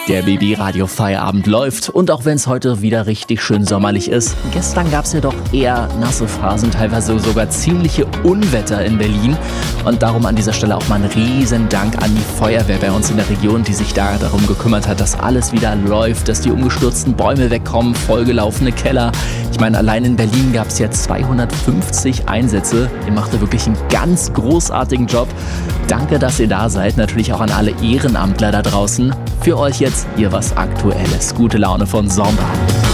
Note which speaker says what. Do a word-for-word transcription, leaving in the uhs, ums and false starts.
Speaker 1: Der B B-Radio-Feierabend läuft und auch wenn es heute wieder richtig schön sommerlich ist, gestern gab es ja doch eher nasse Phasen, teilweise sogar ziemliche Unwetter in Berlin und darum an dieser Stelle auch mal einen riesen Dank an die Feuerwehr bei uns in der Region, die sich da darum gekümmert hat, dass alles wieder läuft, dass die umgestürzten Bäume wegkommen, vollgelaufene Keller. Ich meine, allein in Berlin gab es ja zweihundertfünfzig Einsätze. Ihr macht da wirklich einen ganz großartigen Job. Danke, dass ihr da seid. Natürlich auch an alle Ehrenamtler da draußen. Für euch jetzt hier was Aktuelles. Gute Laune von Samba.